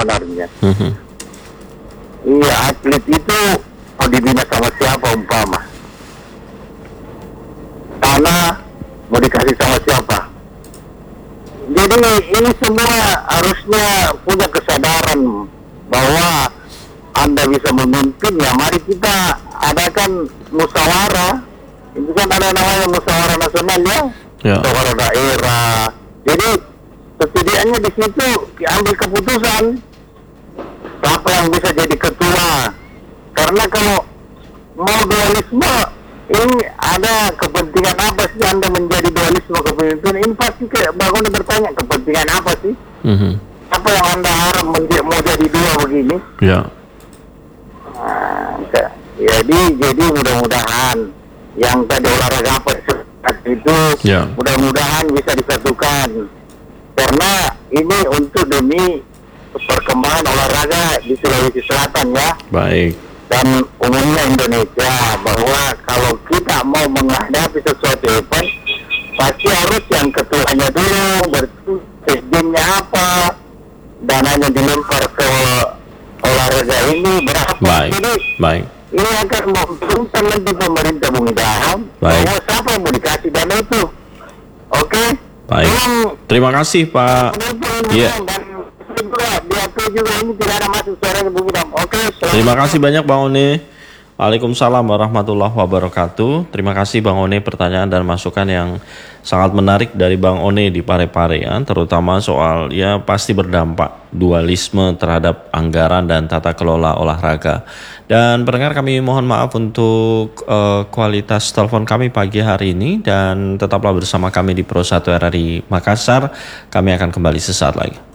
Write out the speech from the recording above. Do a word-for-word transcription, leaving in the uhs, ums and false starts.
sebenarnya. Mhm. Iya, atlet itu mau dibina sama siapa umpama? Tanah mau dikasih sama siapa? Jadi ini semua harusnya punya kesadaran bahwa Anda bisa memimpin, ya mari kita adakan musyawarah. Itu kan ada namanya musyawarah nasional ya, Ya. musyawarah daerah. Jadi setidaknya di situ diambil keputusan siapa yang bisa jadi ketua. Karena kalau mau dualisme, ini ada kepentingan apa sih Anda menjadi dualisme kepemimpinan? Ini pasti kayak Bang bertanya, kepentingan apa sih? Mhm. Apa yang Anda harap menjadi, mau jadi dua begini? Ya. Nah, ke- jadi jadi mudah-mudahan yang tadi olahraga apa itu Ya. mudah-mudahan bisa disatukan, karena ini untuk demi perkembangan olahraga di Sulawesi Selatan ya, Baik. dan umumnya Indonesia, bahwa kalau kita mau menghadapi sesuatu event pasti harus yang ketuanya dulu bersejennya apa, dananya dilempar ke olahraga ini berapa. Baik. Jadi Baik. ini akan menguntungkan nanti pemerintah Bungidam Baik. bahwa siapa yang mau dikasih dana itu. Oke. Baik. Tolong Terima kasih, Pak. Iya. dan juga diatur juga ini tidak ada masuk suara Bungidam. Oke. selamat. Terima kasih banyak Bang One. Waalaikumsalam warahmatullahi wabarakatuh. Terima kasih Bang One, pertanyaan dan masukan yang sangat menarik dari Bang One di Parepare ya, terutama soal ya pasti berdampak dualisme terhadap anggaran dan tata kelola olahraga. Dan pendengar, kami mohon maaf untuk uh, kualitas telepon kami pagi hari ini, dan tetaplah bersama kami di Pro satu R R I Makassar. Kami akan kembali sesaat lagi.